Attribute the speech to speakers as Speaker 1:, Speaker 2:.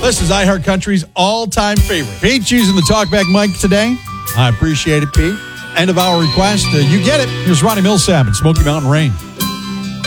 Speaker 1: This is iHeart Country's all-time favorite. Pete's using the talkback mic today. I appreciate it, Pete. End of our request. You get it. Here's Ronnie Millsap and Smoky Mountain Rain.